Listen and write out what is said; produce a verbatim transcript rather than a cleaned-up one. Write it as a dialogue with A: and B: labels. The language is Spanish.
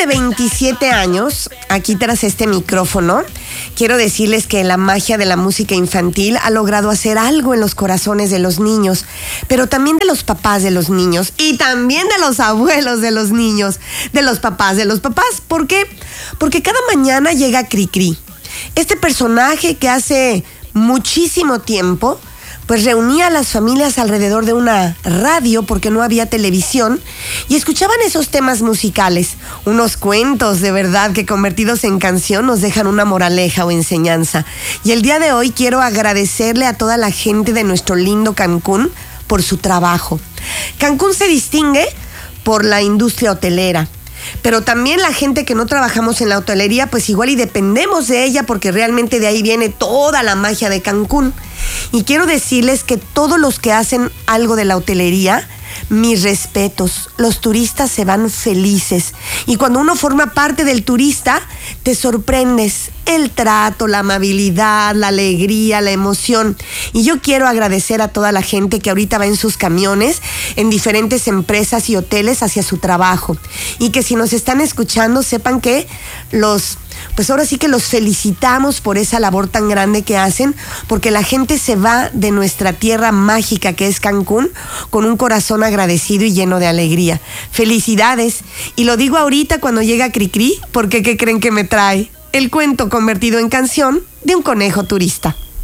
A: de veintisiete años, aquí tras este micrófono, quiero decirles que la magia de la música infantil ha logrado hacer algo en los corazones de los niños, pero también de los papás de los niños y también de los abuelos de los niños, de los papás de los papás. ¿Por qué? Porque cada mañana llega Cricri, este personaje que hace muchísimo tiempo pues reunía a las familias alrededor de una radio porque no había televisión y escuchaban esos temas musicales, unos cuentos de verdad que convertidos en canción nos dejan una moraleja o enseñanza. Y el día de hoy quiero agradecerle a toda la gente de nuestro lindo Cancún por su trabajo. Cancún se distingue por la industria hotelera, pero también la gente que no trabajamos en la hotelería, pues igual y dependemos de ella porque realmente de ahí viene toda la magia de Cancún. Y quiero decirles que todos los que hacen algo de la hotelería, mis respetos, los turistas se van felices. Y cuando uno forma parte del turista, te sorprendes. El trato, la amabilidad, la alegría, la emoción. Y yo quiero agradecer a toda la gente que ahorita va en sus camiones, en diferentes empresas y hoteles hacia su trabajo. Y que si nos están escuchando, sepan que los... pues ahora sí que los felicitamos por esa labor tan grande que hacen, porque la gente se va de nuestra tierra mágica que es Cancún con un corazón agradecido y lleno de alegría. Felicidades. Y lo digo ahorita cuando llega Cricri, porque ¿qué creen que me trae? El cuento convertido en canción de un conejo turista.